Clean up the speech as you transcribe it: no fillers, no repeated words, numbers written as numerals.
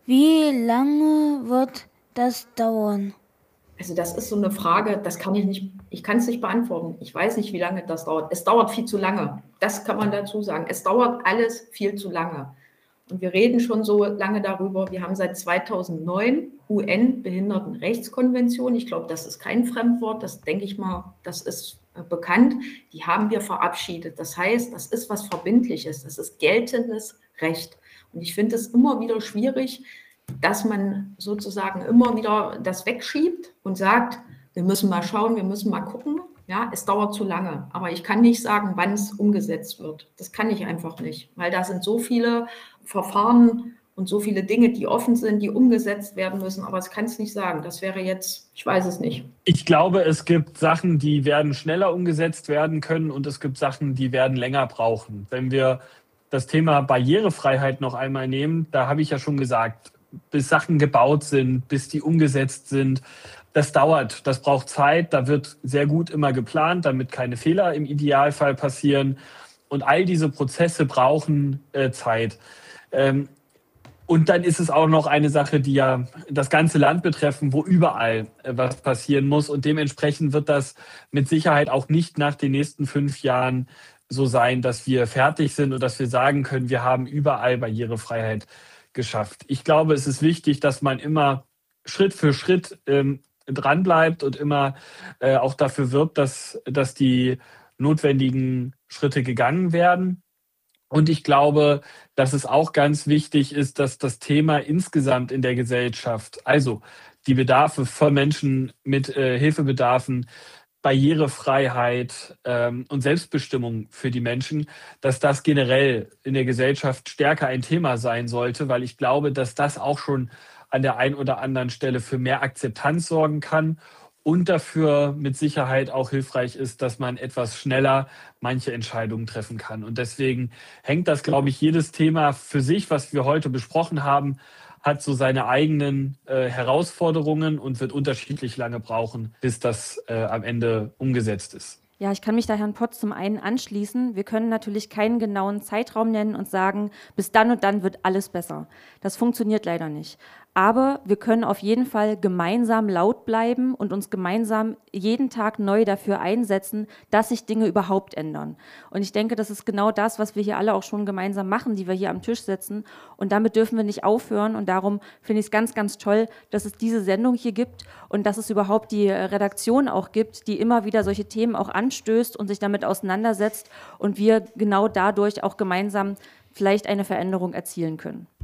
Wie lange wird das dauern? Also das ist so eine Frage, das kann ich nicht, ich kann es nicht beantworten. Ich weiß nicht, wie lange das dauert. Es dauert viel zu lange. Das kann man dazu sagen. Es dauert alles viel zu lange. Und wir reden schon so lange darüber. Wir haben seit 2009 UN-Behindertenrechtskonvention. Ich glaube, das ist kein Fremdwort. Das denke ich mal, das ist bekannt. Die haben wir verabschiedet. Das heißt, das ist was Verbindliches. Das ist geltendes Recht. Und ich finde es immer wieder schwierig, dass man sozusagen immer wieder das wegschiebt und sagt, wir müssen mal schauen, wir müssen mal gucken. Ja, es dauert zu lange, aber ich kann nicht sagen, wann es umgesetzt wird. Das kann ich einfach nicht, weil da sind so viele Verfahren und so viele Dinge, die offen sind, die umgesetzt werden müssen, aber ich kann es nicht sagen. Das wäre jetzt, ich weiß es nicht. Ich glaube, es gibt Sachen, die werden schneller umgesetzt werden können und es gibt Sachen, die werden länger brauchen. Wenn wir das Thema Barrierefreiheit noch einmal nehmen, da habe ich ja schon gesagt, bis Sachen gebaut sind, bis die umgesetzt sind, das dauert, das braucht Zeit, da wird sehr gut immer geplant, damit keine Fehler im Idealfall passieren. Und all diese Prozesse brauchen Zeit. Und dann ist es auch noch eine Sache, die ja das ganze Land betreffen, wo überall was passieren muss. Und dementsprechend wird das mit Sicherheit auch nicht nach den nächsten 5 Jahren so sein, dass wir fertig sind und dass wir sagen können, wir haben überall Barrierefreiheit geschafft. Ich glaube, es ist wichtig, dass man immer Schritt für Schritt dranbleibt und immer auch dafür wirbt, dass die notwendigen Schritte gegangen werden. Und ich glaube, dass es auch ganz wichtig ist, dass das Thema insgesamt in der Gesellschaft, also die Bedarfe von Menschen mit Hilfebedarfen, Barrierefreiheit und Selbstbestimmung für die Menschen, dass das generell in der Gesellschaft stärker ein Thema sein sollte, weil ich glaube, dass das auch schon an der einen oder anderen Stelle für mehr Akzeptanz sorgen kann und dafür mit Sicherheit auch hilfreich ist, dass man etwas schneller manche Entscheidungen treffen kann. Und deswegen hängt das, glaube ich, jedes Thema für sich, was wir heute besprochen haben, hat so seine eigenen Herausforderungen und wird unterschiedlich lange brauchen, bis das am Ende umgesetzt ist. Ja, ich kann mich da Herrn Potz zum einen anschließen. Wir können natürlich keinen genauen Zeitraum nennen und sagen, bis dann und dann wird alles besser. Das funktioniert leider nicht. Aber wir können auf jeden Fall gemeinsam laut bleiben und uns gemeinsam jeden Tag neu dafür einsetzen, dass sich Dinge überhaupt ändern. Und ich denke, das ist genau das, was wir hier alle auch schon gemeinsam machen, die wir hier am Tisch sitzen. Und damit dürfen wir nicht aufhören. Und darum finde ich es ganz, ganz toll, dass es diese Sendung hier gibt und dass es überhaupt die Redaktion auch gibt, die immer wieder solche Themen auch anstößt und sich damit auseinandersetzt und wir genau dadurch auch gemeinsam vielleicht eine Veränderung erzielen können.